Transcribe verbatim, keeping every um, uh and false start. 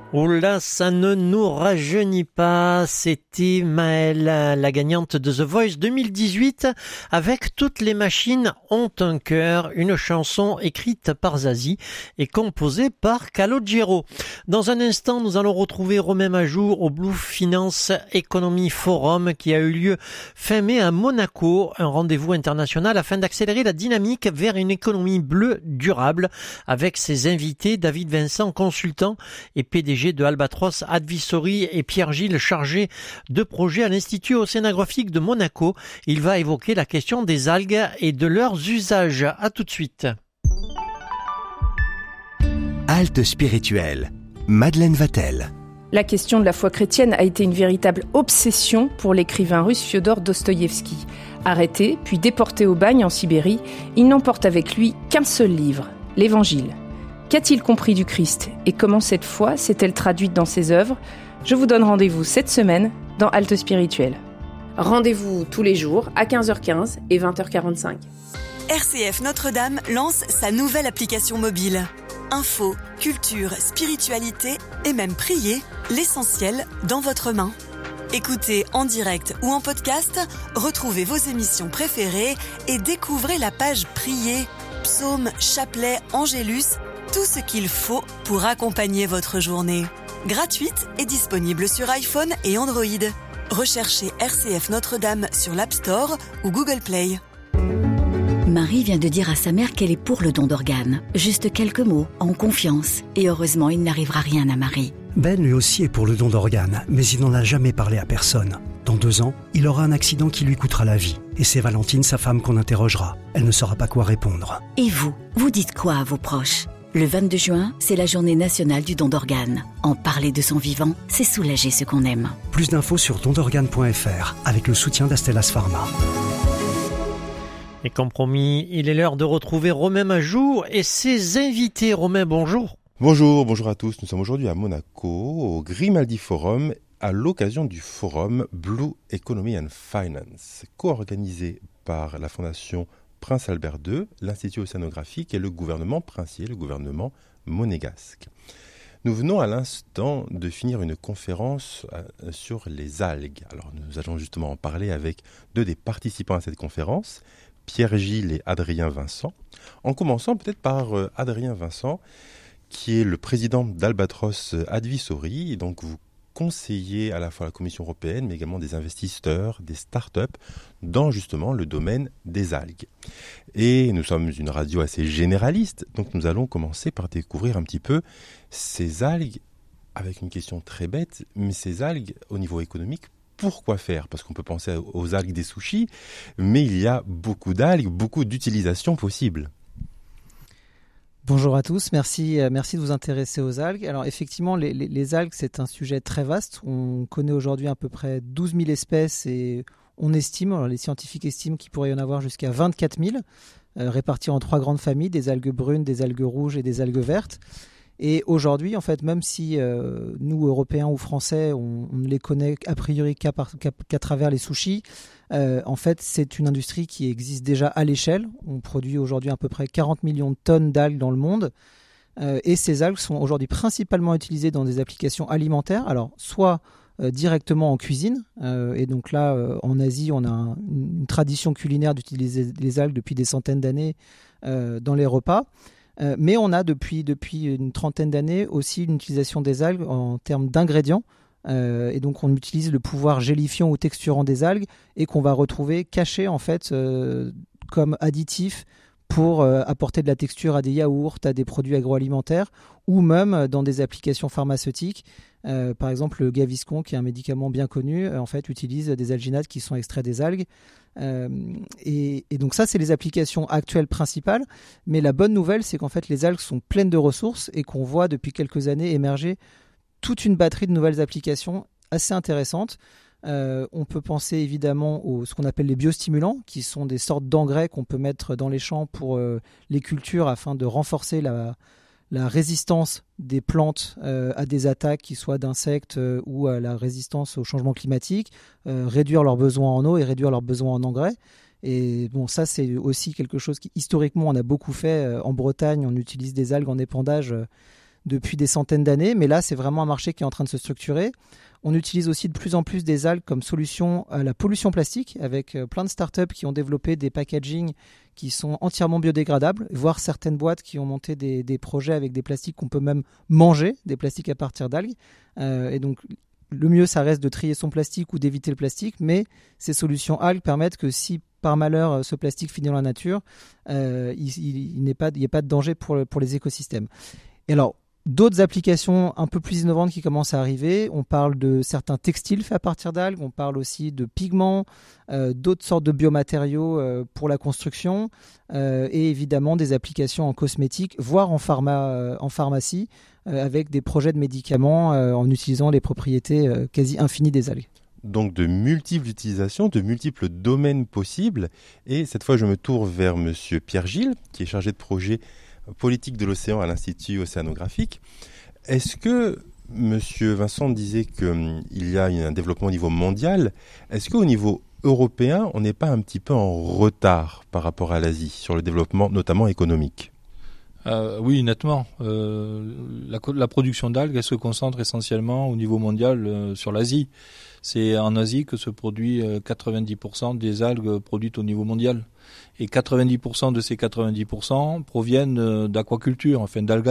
Oh là, ça ne nous rajeunit pas. C'était Maëlle, la gagnante de The Voice deux mille dix-huit, avec Toutes les machines ont un cœur, une chanson écrite par Zazie et composée par Calogero. Dans un instant, nous allons retrouver Romain Majou au Blue Finance Economy Forum qui a eu lieu fin mai à Monaco, un rendez-vous international afin d'accélérer la dynamique vers une économie bleue durable avec ses invités David Vincent, consultant et P D G de Albatros Advisory, et Pierre Gilles, chargé de projet à l'Institut océanographique de Monaco. Il va évoquer la question des algues et de leurs usages. À tout de suite. Halte spirituelle. Madeleine Vatel. La question de la foi chrétienne a été une véritable obsession pour l'écrivain russe Fiodor Dostoïevski. Arrêté, puis déporté au bagne en Sibérie, il n'emporte avec lui qu'un seul livre, l'Évangile. Qu'a-t-il compris du Christ et comment cette foi s'est-elle traduite dans ses œuvres ? Je vous donne rendez-vous cette semaine dans Halte Spirituelle. Rendez-vous tous les jours à quinze heures quinze et vingt heures quarante-cinq. R C F Notre-Dame lance sa nouvelle application mobile. Info, culture, spiritualité et même prier, l'essentiel dans votre main. Écoutez en direct ou en podcast, retrouvez vos émissions préférées et découvrez la page Prier, psaumes, chapelets, angélus, tout ce qu'il faut pour accompagner votre journée. Gratuite et disponible sur iPhone et Android. Recherchez R C F Notre-Dame sur l'App Store ou Google Play. Marie vient de dire à sa mère qu'elle est pour le don d'organes. Juste quelques mots, en confiance. Et heureusement, il n'arrivera rien à Marie. Ben lui aussi est pour le don d'organes, mais il n'en a jamais parlé à personne. Dans deux ans, il aura un accident qui lui coûtera la vie. Et c'est Valentine, sa femme, qu'on interrogera. Elle ne saura pas quoi répondre. Et vous, vous dites quoi à vos proches ? Le vingt-deux juin, c'est la journée nationale du don d'organes. En parler de son vivant, c'est soulager ce qu'on aime. Plus d'infos sur don d'organes point f r avec le soutien d'Astellas Pharma. Et comme promis, il est l'heure de retrouver Romain Majou et ses invités. Romain, bonjour. Bonjour, bonjour à tous. Nous sommes aujourd'hui à Monaco, au Grimaldi Forum, à l'occasion du forum Blue Economy and Finance, co-organisé par la Fondation Prince Albert deux, l'Institut océanographique et le gouvernement princier, le gouvernement monégasque. Nous venons à l'instant de finir une conférence sur les algues. Alors nous allons justement en parler avec deux des participants à cette conférence, Pierre Gilles et Adrien Vincent. En commençant peut-être par Adrien Vincent, qui est le président d'Albatros Advisory, et donc vous conseiller à la fois la Commission européenne, mais également des investisseurs, des start-up, dans justement le domaine des algues. Et nous sommes une radio assez généraliste, donc nous allons commencer par découvrir un petit peu ces algues, avec une question très bête, mais ces algues au niveau économique, pourquoi faire ? Parce qu'on peut penser aux algues des sushis, mais il y a beaucoup d'algues, beaucoup d'utilisations possibles. Bonjour à tous, merci, merci de vous intéresser aux algues. Alors effectivement, les, les, les algues, c'est un sujet très vaste. On connaît aujourd'hui à peu près douze mille espèces et on estime, alors les scientifiques estiment qu'il pourrait y en avoir jusqu'à vingt-quatre mille, euh, réparties en trois grandes familles, des algues brunes, des algues rouges et des algues vertes. Et aujourd'hui, en fait, même si euh, nous, Européens ou Français, on, on ne les connaît a priori qu'à, par, qu'à, qu'à travers les sushis, euh, en fait, c'est une industrie qui existe déjà à l'échelle. On produit aujourd'hui à peu près quarante millions de tonnes d'algues dans le monde. Euh, et ces algues sont aujourd'hui principalement utilisées dans des applications alimentaires. Alors, soit euh, directement en cuisine. Euh, et donc là, euh, en Asie, on a un, une tradition culinaire d'utiliser les algues depuis des centaines d'années euh, dans les repas. Euh, mais on a depuis, depuis une trentaine d'années aussi une utilisation des algues en termes d'ingrédients. Euh, et donc on utilise le pouvoir gélifiant ou texturant des algues et qu'on va retrouver caché en fait euh, comme additif pour euh, apporter de la texture à des yaourts, à des produits agroalimentaires ou même dans des applications pharmaceutiques. Euh, par exemple, le Gaviscon, qui est un médicament bien connu, euh, en fait, utilise des alginates qui sont extraits des algues. Euh, et, et donc ça, c'est les applications actuelles principales. Mais la bonne nouvelle, c'est qu'en fait, les algues sont pleines de ressources et qu'on voit depuis quelques années émerger toute une batterie de nouvelles applications assez intéressantes. Euh, on peut penser évidemment à ce qu'on appelle les biostimulants, qui sont des sortes d'engrais qu'on peut mettre dans les champs pour euh, les cultures afin de renforcer la, la résistance des plantes euh, à des attaques, qui soient d'insectes euh, ou à la résistance au changement climatique, euh, réduire leurs besoins en eau et réduire leurs besoins en engrais. Et bon, ça c'est aussi quelque chose qui historiquement on a beaucoup fait. Euh, en Bretagne, on utilise des algues en épandage euh, depuis des centaines d'années, mais là, c'est vraiment un marché qui est en train de se structurer. On utilise aussi de plus en plus des algues comme solution à la pollution plastique, avec plein de startups qui ont développé des packaging qui sont entièrement biodégradables, voire certaines boîtes qui ont monté des, des projets avec des plastiques qu'on peut même manger, des plastiques à partir d'algues. Euh, et donc, le mieux, ça reste de trier son plastique ou d'éviter le plastique, mais ces solutions algues permettent que si par malheur ce plastique finit dans la nature, euh, il, il, il n'y ait pas de danger pour, pour les écosystèmes. Et alors, d'autres applications un peu plus innovantes qui commencent à arriver. On parle de certains textiles faits à partir d'algues. On parle aussi de pigments, euh, d'autres sortes de biomatériaux euh, pour la construction euh, et évidemment des applications en cosmétique, voire en, pharma, euh, en pharmacie euh, avec des projets de médicaments euh, en utilisant les propriétés euh, quasi infinies des algues. Donc de multiples utilisations, de multiples domaines possibles. Et cette fois, je me tourne vers Monsieur Pierre Gilles, qui est chargé de projet politique de l'océan à l'Institut océanographique. Est-ce que Monsieur Vincent disait qu'il y a un développement au niveau mondial? Est-ce qu'au niveau européen, on n'est pas un petit peu en retard par rapport à l'Asie sur le développement, notamment économique? Euh, oui, nettement. Euh, la, la production d'algues, elle se concentre essentiellement au niveau mondial euh, sur l'Asie. C'est en Asie que se produit euh, quatre-vingt-dix pour cent des algues produites au niveau mondial. Et quatre-vingt-dix pour cent de ces quatre-vingt-dix pour cent proviennent euh, d'aquaculture, enfin d'algues